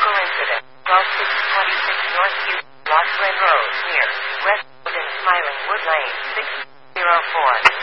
Vehicle incident. 12626 North Houston, Lost Glen Road, near West Wood and Smiling Wood Lane, 604.